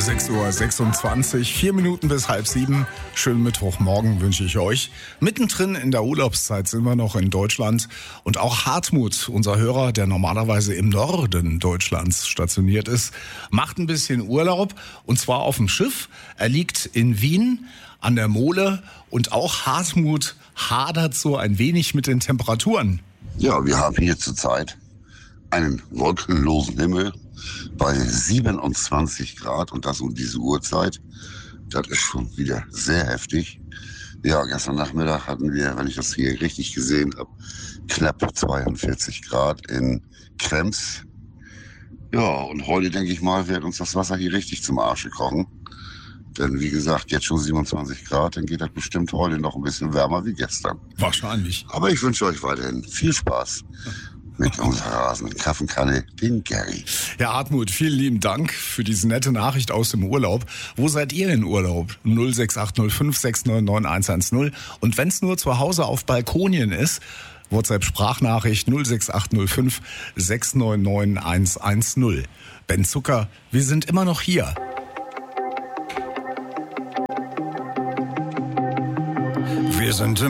6:26 Uhr, 4 Minuten bis 6:30. Schönen Mittwochmorgen wünsche ich euch. Mittendrin in der Urlaubszeit sind wir noch in Deutschland. Und auch Hartmut, unser Hörer, der normalerweise im Norden Deutschlands stationiert ist, macht ein bisschen Urlaub. Und zwar auf dem Schiff. Er liegt in Wien an der Mole. Und auch Hartmut hadert so ein wenig mit den Temperaturen. Ja, wir haben hier zurzeit einen wolkenlosen Himmel bei 27 Grad und das um diese Uhrzeit. Das ist schon wieder sehr heftig. Ja, gestern Nachmittag hatten wir, wenn ich das hier richtig gesehen habe, knapp 42 Grad in Krems. Ja, und heute, denke ich mal, wird uns das Wasser hier richtig zum Arsche kochen. Denn wie gesagt, jetzt schon 27 Grad, dann geht das bestimmt heute noch ein bisschen wärmer wie gestern. Wahrscheinlich. Aber ich wünsche euch weiterhin viel Spaß mit unserer rasenden Kaffeekanne, den Gary. Ja, Hartmut, vielen lieben Dank für diese nette Nachricht aus dem Urlaub. Wo seid ihr in Urlaub? 06805 699 110. Und wenn es nur zu Hause auf Balkonien ist, WhatsApp-Sprachnachricht 06805 699 110. Ben Zucker, wir sind immer noch hier. Wir sind